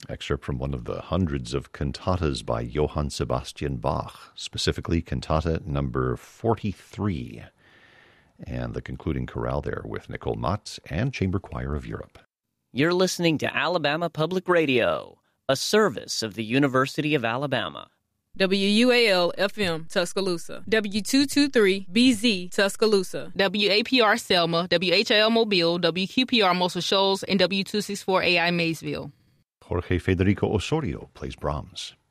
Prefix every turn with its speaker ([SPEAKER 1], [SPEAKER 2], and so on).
[SPEAKER 1] Excerpt from one of the hundreds of cantatas by Johann Sebastian Bach, specifically cantata number 43, and the concluding chorale there with Nicole Matz and Chamber Choir of Europe.
[SPEAKER 2] You're listening to Alabama Public Radio, a service of the University of Alabama.
[SPEAKER 3] WUAL-FM, Tuscaloosa. W223-BZ, Tuscaloosa.
[SPEAKER 4] WAPR Selma, WHIL Mobile, WQPR Muscle Shoals, and W264AI Maysville.
[SPEAKER 1] Jorge Federico Osorio plays Brahms.